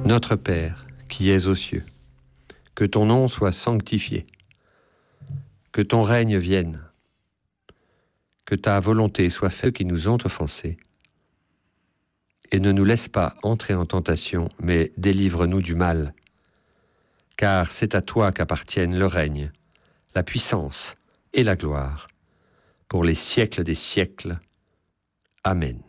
Notre Père, qui es aux cieux, que ton nom soit sanctifié, que ton règne vienne, que ta volonté soit faite qui nous ont offensés, et ne nous laisse pas entrer en tentation, mais délivre-nous du mal. Car c'est à toi qu'appartiennent le règne, la puissance et la gloire, pour les siècles des siècles. Amen.